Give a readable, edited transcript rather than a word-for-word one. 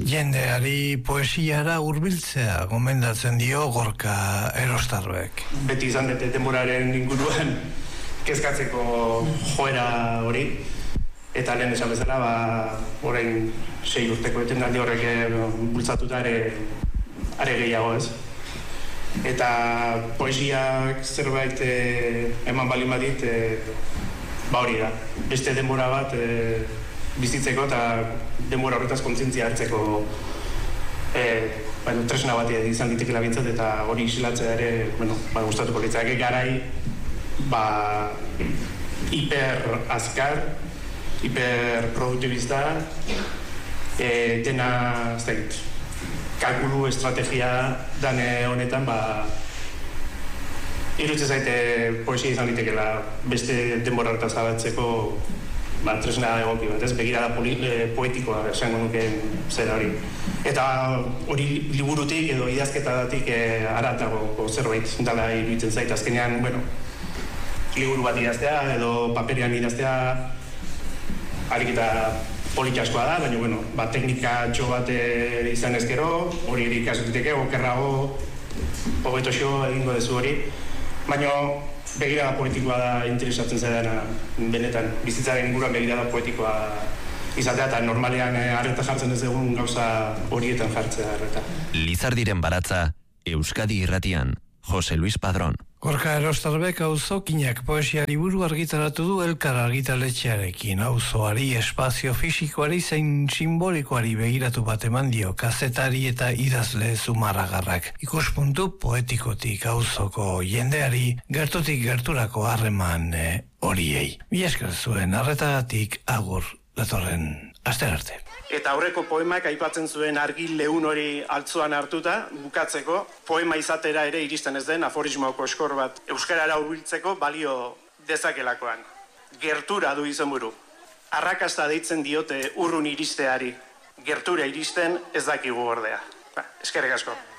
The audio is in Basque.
Jendeari poesiara hurbiltzea gomendatzen dio Gorka Erostarbek. Beti izan dute denboraren inguruan kezkatzeko joera hori, eta lehen esan bezala, orain 6 urteko etenaldi horrek bultzatuta are gehiago, ez? Eta poesiak zerbait eman balin badit, hori da. Beste denbora bat bizitzeko eta denbora horretaz kontzientzia hartzeko tresna bat izan ditekela bintzat, eta hori isilatzea ere, gustatuko litzake garai, hiper azkar, hiper produktibista, dena, ez dakit, kalkulu estrategia dane honetan, iruditzen zaite poesia izan litekela beste denbora horretaz zabatzeko tresna egoki bat, ez? Begirada poetikoa esango nukeen zera hori. Eta hori liburutik edo idazketatik haratago zerbait dala iruditzen zait. Azkenean, liburu bat idaztea edo paperian idaztea harik eta polit askoa da, baina, teknikatxo bat izan ezkero, hori ikasutiteke, okerrago, hobeto xo egingo dezu hori. Baina, begirada poetikoa da interesatzen zaidana benetan, bizitzaren inguruan begirada poetikoa izatea, eta normalean arreta jartzen ez egun gauza horietan jartzea arreta. Lizardiren baratza, Euskadi Irratian, Jose Luis Padrón. Gorka Erostarbek auzokinak poesia liburu argitaratu du Elkar argitaletxearekin. Auzoari, espazio fisikoari zein simbolikoari begiratu bat eman dio kazetari eta idazle zumarragarrak. Ikuspuntu poetikotik auzoko jendeari gertutik gerturako harreman horiei. Mila esker zuen arretagatik agur datorren astera arte. Eta aurreko poemak aipatzen zuen argi leun hori altzuan hartuta, bukatzeko, poema izatera ere iristen ez den aforismoko eskor bat euskarara hurbiltzeko balio dezakelakoan. Gertura du izenburu. Arrakasta deitzen diote urrun iristeari. Gertura iristen ez dakigu ordea. Eskerrik asko.